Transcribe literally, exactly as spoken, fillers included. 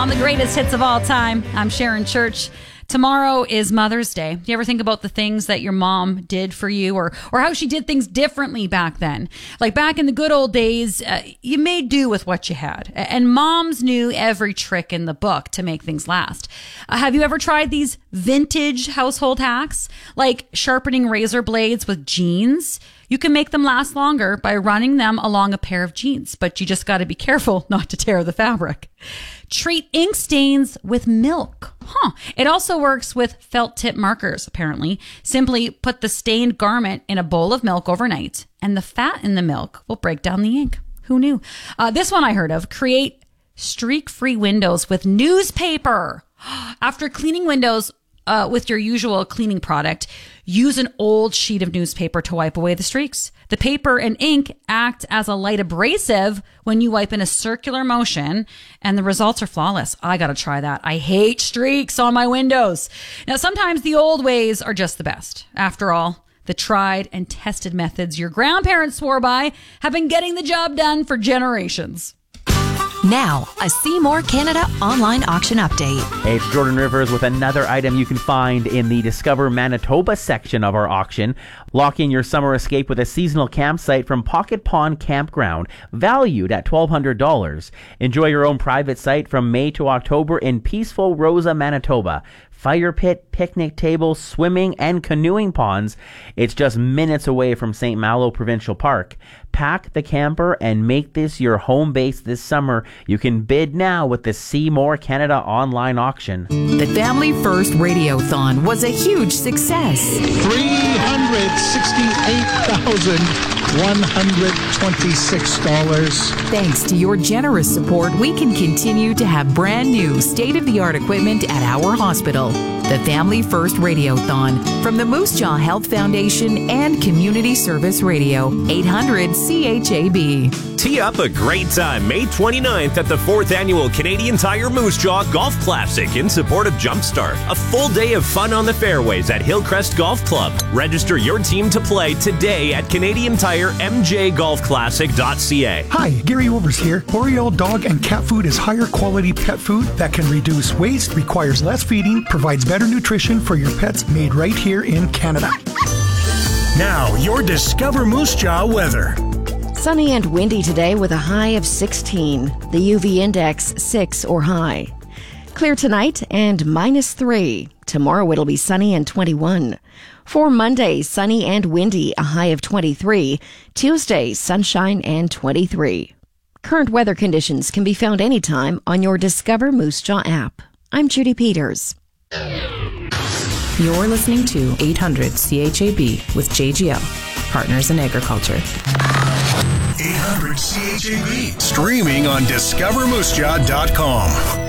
on the greatest hits of all time. I'm Sharon Church. Tomorrow is Mother's Day. Do you ever think about the things that your mom did for you, or or how she did things differently back then? Like back in the good old days, uh, you made do with what you had. And moms knew every trick in the book to make things last. Uh, have you ever tried these vintage household hacks? Like sharpening razor blades with jeans? You can make them last longer by running them along a pair of jeans, but you just got to be careful not to tear the fabric. Treat ink stains with milk. Huh. It also works with felt tip markers, apparently. Simply put the stained garment in a bowl of milk overnight, and the fat in the milk will break down the ink. Who knew? Uh, this one I heard of. Create streak-free windows with newspaper. After cleaning windows uh, with your usual cleaning product, use an old sheet of newspaper to wipe away the streaks. The paper and ink act as a light abrasive when you wipe in a circular motion, and the results are flawless. I gotta try that. I hate streaks on my windows. Now, sometimes the old ways are just the best. After all, the tried and tested methods your grandparents swore by have been getting the job done for generations. Now, a Seymour Canada online auction update. Hey, it's Jordan Rivers with another item you can find in the Discover Manitoba section of our auction. Lock in your summer escape with a seasonal campsite from Pocket Pond Campground, valued at twelve hundred dollars. Enjoy your own private site from May to October in peaceful Rosa, Manitoba. Fire pit, picnic table, swimming, and canoeing ponds. It's just minutes away from Saint Malo Provincial Park. Pack the camper and make this your home base this summer. You can bid now with the Seymour Canada online auction. The Family First Radiothon was a huge success. three hundred sixty-eight thousand one hundred twenty-six dollars. Thanks to your generous support, we can continue to have brand new state-of-the-art equipment at our hospital. The Family First Radiothon from the Moose Jaw Health Foundation and Community Service Radio, eight hundred C H A B. Tee up a great time May twenty-ninth at the fourth Annual Canadian Tire Moose Jaw Golf Classic in support of Jumpstart. A full day of fun on the fairways at Hillcrest Golf Club. Register your team to play today at Canadian Tire M J Golf Classic dot C A. Hi, Gary Overs here. L'Oreal dog and cat food is higher quality pet food that can reduce waste, requires less feeding, provides better nutrition for your pets, made right here in Canada. Now, your Discover Moose Jaw weather. Sunny and windy today with a high of sixteen. The U V index six or high. Clear tonight and minus three. Tomorrow it'll be sunny and twenty-one. For Monday, sunny and windy, a high of twenty-three. Tuesday, sunshine and twenty-three. Current weather conditions can be found anytime on your Discover Moose Jaw app. I'm Judy Peters. You're listening to eight hundred C H A B with J G L, Partners in Agriculture. eight hundred C H A B. Streaming on discover moose jaw dot com.